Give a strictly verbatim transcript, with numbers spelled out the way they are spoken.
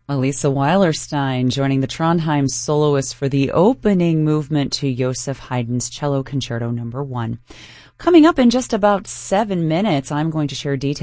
Elisa Weilerstein joining the Trondheim soloists for the opening movement to Joseph Haydn's Cello Concerto Number One. Coming up in just about seven minutes, I'm going to share details